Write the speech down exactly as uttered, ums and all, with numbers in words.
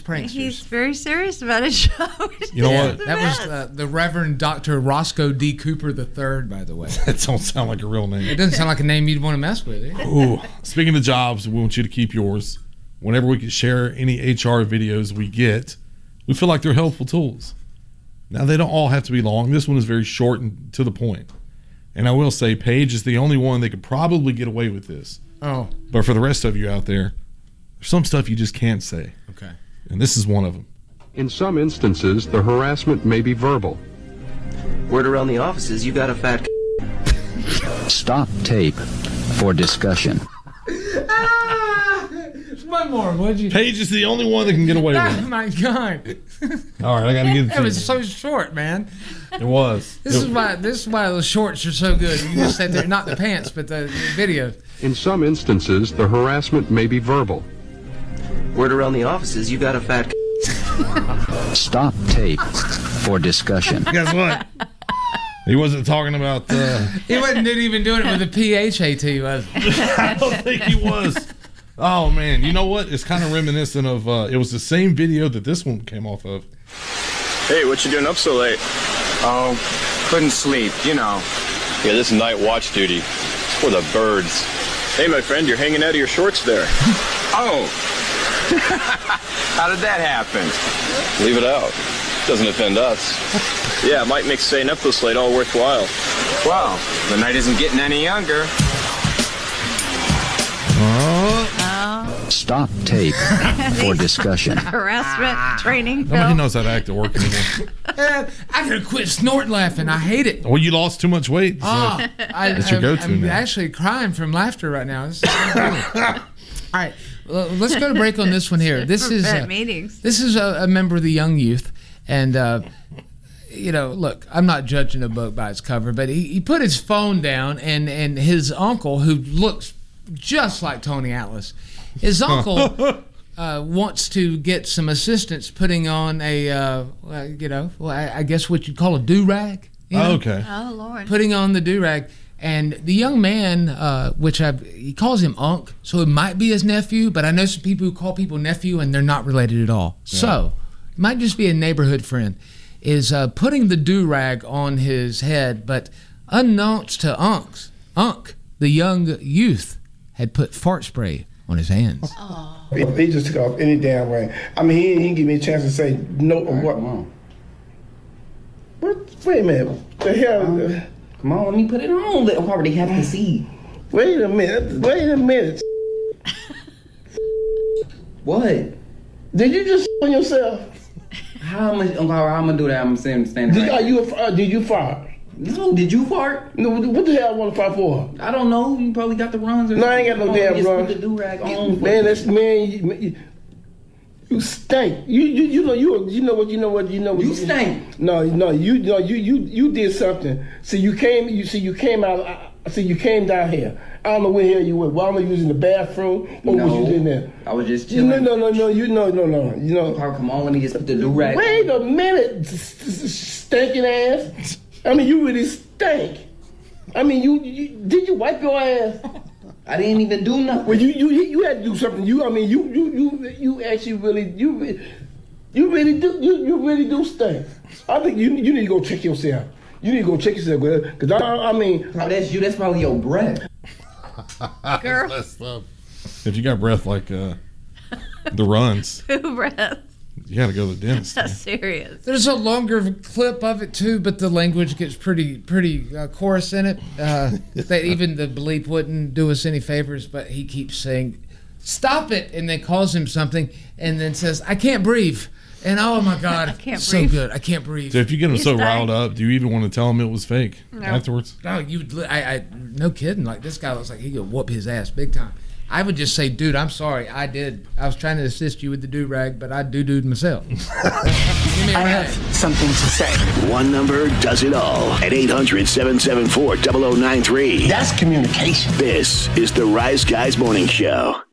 pranksters. He's very serious about his show. You know Yeah, what? That was uh, the Reverend Doctor Roscoe D. Cooper the third, by the way. That don't sound like a real name. It doesn't sound like a name you'd want to mess with. Eh? Ooh. Speaking of jobs, we want you to keep yours. Whenever we can share any H R videos we get, we feel like they're helpful tools. Now, they don't all have to be long. This one is very short and to the point. And I will say, Paige is the only one that could probably get away with this. Oh. But for the rest of you out there, there's some stuff you just can't say. Okay. And this is one of them. In some instances, the harassment may be verbal. Word around the office is you got a fat. Stop tape for discussion. One more, would you? Paige is the only one that can get away with Oh it. my God! All right, I got to give it to It was you. so short, man. It was. This It- is why. This is why those shorts are so good. You just sat there, not the pants, but the, the video. In some instances, the harassment may be verbal. Word around the office is you got a fat. Stop tape for discussion. Guess what? He wasn't talking about. Uh, He wasn't even doing it with a P H A T, was he? I don't think he was. Oh man, you know what? It's kind of reminiscent of. Uh, it was the same video that this one came off of. Hey, what you doing up so late? Oh, couldn't sleep, you know. Yeah, this is night watch duty. It's for the birds. Hey, my friend, you're hanging out of your shorts there. Oh! How did that happen? Leave it out. Doesn't offend us. Yeah, it might make staying up this late all worthwhile. Well, the night isn't getting any younger. Stop tape for discussion. Harassment training. Nobody film. knows how to act at work anymore. Eh, I gotta quit snorting laughing. I hate it. Well, you lost too much weight. So Oh, I, That's your I'm- go-to I'm now. actually crying from laughter right now. This is All right, well, let's go to break on this one here. This is Prevent uh, meetings. this is a, a member of the Young Youth, and uh, you know, look, I'm not judging a book by its cover, but he, he put his phone down, and and his uncle, who looks just like Tony Atlas, his uncle. Uh, wants to get some assistance putting on a, uh, uh, you know, well, I, I guess what you'd call a do-rag. You know? okay. Oh Lord. Putting on the do-rag. And the young man, uh, which I've, he calls him Unc, so it might be his nephew, but I know some people who call people nephew and they're not related at all. Yeah. So, it might just be a neighborhood friend, is uh, putting the do-rag on his head, but unknowns to Unc, Unc, the young youth, had put fart spray on his hands. Oh. He just took off any damn way. I mean, he, he didn't give me a chance to say no or what. What? Wait a minute. The hell? Um, come on, let me put it on. Let already have to see. Wait a minute. Wait a minute. What? Did you just on yourself? How am I, how am I gonna do that? I'm saying standing Did, right. are you? A, uh, did you fart? No, did you fart? No. What the hell I want to fart for? I don't know. You probably got the runs. Or No, I ain't got no something. damn Just runs. Put the do-rag on. Man, that's man. You, you, you stink. You, you you know you you know what you know what you know what You stink. No, no, you no you you you did something. See, you came. You see, you came out. I, see, you came down here. I don't know where here you were. Well, I don't know you was in the bathroom or No, was you in there? I was just You, chilling. no, no, no, no. You know, no, no. You know. Oh, come on, let me just put the do-rag Wait on. a minute, stinking ass. I mean, you really stink. I mean, you, you did you wipe your ass? I didn't even do nothing. Well, you you you had to do something. You, I mean, you you you you actually really you re- you really do you, you really do stink. I think you you need to go check yourself. You need to go check yourself, because I I mean. Oh, that's you. That's probably your breath. Girl. If you got breath like uh, the runs, Poo breath. you got to go to the dentist. That's serious. There's a longer clip of it too, but the language gets pretty pretty uh, coarse in it. Uh, that even the bleep wouldn't do us any favors, but he keeps saying, "Stop it," and then calls him something, and then says, "I can't breathe." And oh my God, I can't so breathe. good. I can't breathe. So if you get him He's so dying. riled up, do you even want to tell him it was fake No. afterwards? No, you. would- I, I. No kidding. Like this guy looks like he could whoop his ass big time. I would just say, dude, I'm sorry. I did. I was trying to assist you with the do rag, but I do dude myself. Give me a I rag. have something to say. One number does it all at eight hundred, seven seven four, zero zero nine three. That's communication. This is the Rise Guys Morning Show.